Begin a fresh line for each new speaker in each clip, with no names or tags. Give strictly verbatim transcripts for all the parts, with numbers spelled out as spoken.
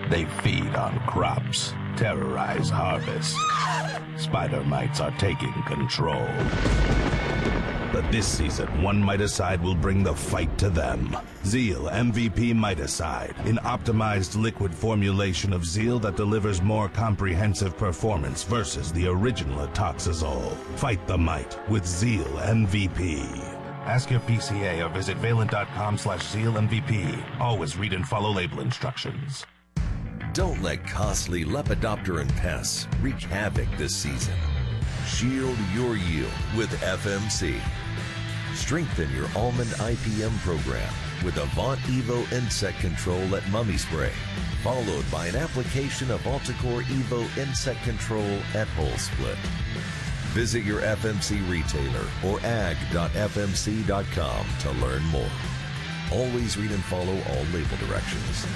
They feed on crops, terrorize harvests. Spider mites are taking control. But this season, one miticide will bring the fight to them. Zeal M V P Miticide, an optimized liquid formulation of Zeal that delivers more comprehensive performance versus the original Atoxazole. Fight the mite with Zeal M V P. Ask your P C A or visit valent.com slash Zeal M V P. Always read and follow label instructions.
Don't let costly Lepidopteran pests wreak havoc this season. Shield your yield with F M C. Strengthen your almond I P M program with Avant Evo Insect Control at Mummy Spray, followed by an application of Alticore Evo Insect Control at Hull Split. Visit your F M C retailer or ag dot f m c dot com to learn more. Always read and follow all label directions.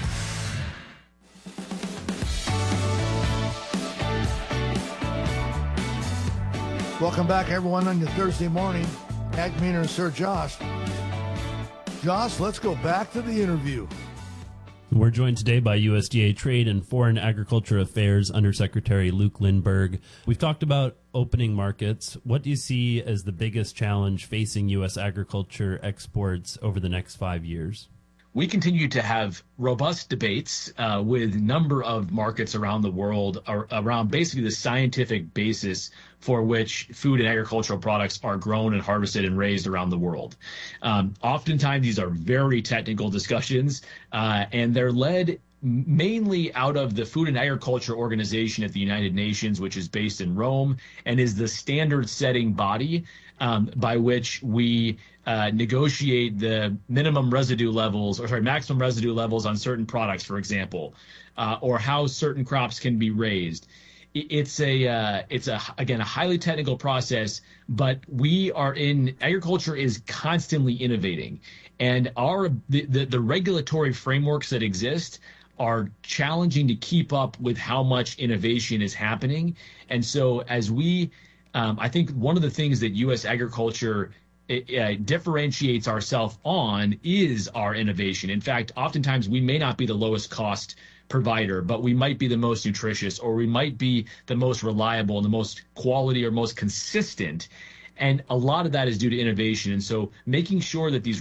Welcome back, everyone, on your Thursday morning. Ag Meaner and Sir Josh. Josh, let's go back to the interview.
We're joined today by U S D A Trade and Foreign Agriculture Affairs Undersecretary Luke Lindberg. We've talked about opening markets. What do you see as the biggest challenge facing U S agriculture exports over the next five years?
We continue to have robust debates uh, with a number of markets around the world ar- around basically the scientific basis for which food and agricultural products are grown and harvested and raised around the world. Um, oftentimes, these are very technical discussions, uh, and they're led mainly out of the Food and Agriculture Organization at the United Nations, which is based in Rome and is the standard-setting body um, by which we uh, negotiate the minimum residue levels, or sorry, maximum residue levels on certain products, for example, uh, or how certain crops can be raised. It's a, uh, it's a again a highly technical process, but we are in agriculture is constantly innovating, and our the, the, the regulatory frameworks that exist are challenging to keep up with how much innovation is happening. And so as we, um, I think one of the things that U S agriculture uh, differentiates ourselves on is our innovation. In fact, oftentimes we may not be the lowest cost provider, but we might be the most nutritious, or we might be the most reliable and the most quality or most consistent. And a lot of that is due to innovation. And so making sure that these